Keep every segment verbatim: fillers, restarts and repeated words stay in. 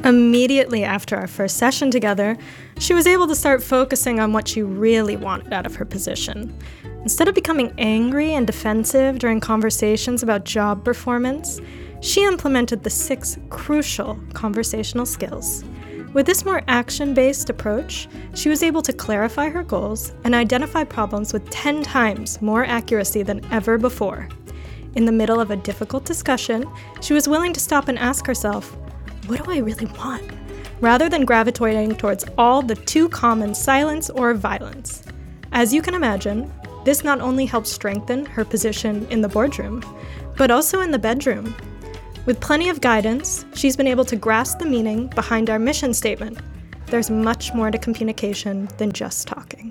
Immediately after our first session together, she was able to start focusing on what she really wanted out of her position. Instead of becoming angry and defensive during conversations about job performance, she implemented the six crucial conversational skills. With this more action-based approach, she was able to clarify her goals and identify problems with ten times more accuracy than ever before. In the middle of a difficult discussion, she was willing to stop and ask herself, what do I really want? Rather than gravitating towards all the too common silence or violence. As you can imagine, this not only helped strengthen her position in the boardroom, but also in the bedroom. With plenty of guidance, she's been able to grasp the meaning behind our mission statement. There's much more to communication than just talking.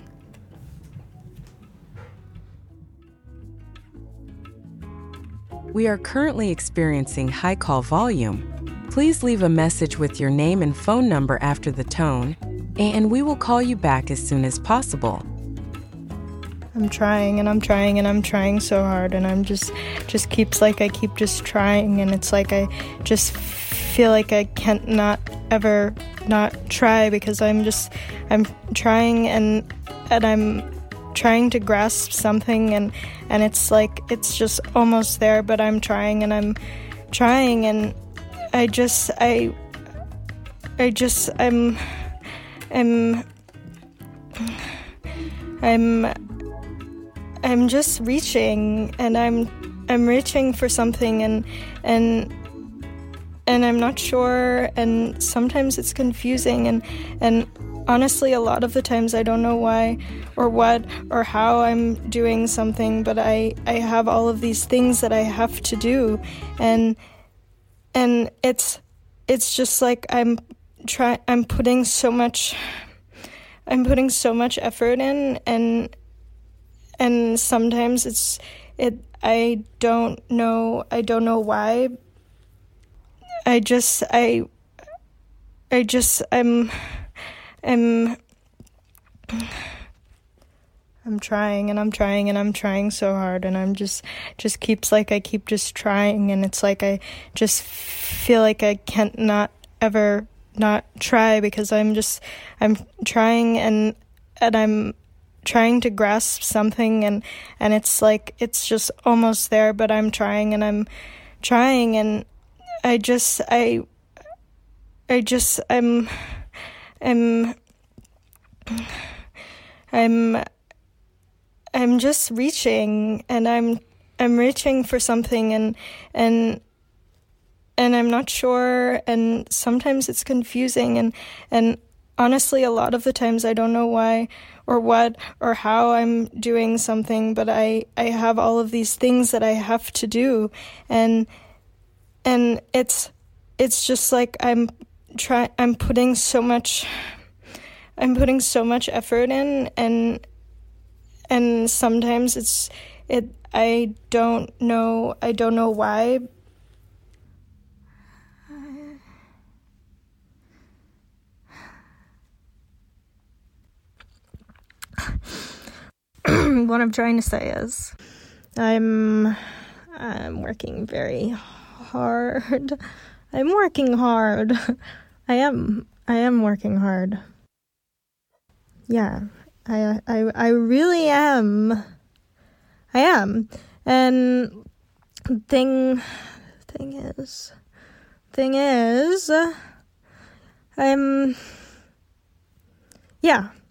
We are currently experiencing high call volume. Please leave a message with your name and phone number after the tone, and we will call you back as soon as possible. I'm trying and I'm trying and I'm trying so hard, and I'm just just keeps like I keep just trying, and it's like I just feel like I can't not ever not try, because I'm just I'm trying and and I'm trying to grasp something, and and it's like it's just almost there, but I'm trying and I'm trying and I just I I just I'm I'm I'm I'm just reaching, and I'm I'm reaching for something, and and and I'm not sure, and sometimes it's confusing, and and honestly a lot of the times I don't know why or what or how I'm doing something, but I I have all of these things that I have to do, and and it's it's just like I'm try I'm putting so much I'm putting so much effort in, and and sometimes it's it I don't know I don't know why. I just I I just I'm I'm I'm trying and I'm trying and I'm trying so hard, and I'm just just keeps like I keep just trying, and it's like I just feel like I can't not ever not try, because I'm just I'm trying and and I'm trying to grasp something, and and it's like it's just almost there, but I'm trying and I'm trying, and I just I I just I'm I'm I'm I'm just reaching, and I'm I'm reaching for something, and and and I'm not sure, and sometimes it's confusing, and and honestly a lot of the times I don't know why or what or how I'm doing something, but I I have all of these things that I have to do, and and it's it's just like I'm try I'm putting so much I'm putting so much effort in, and and sometimes it's it I don't know I don't know why. What I'm trying to say is I'm I'm working very hard. I'm working hard. I am I am working hard. Yeah. I I I really am. I am. And thing thing is thing is I'm yeah.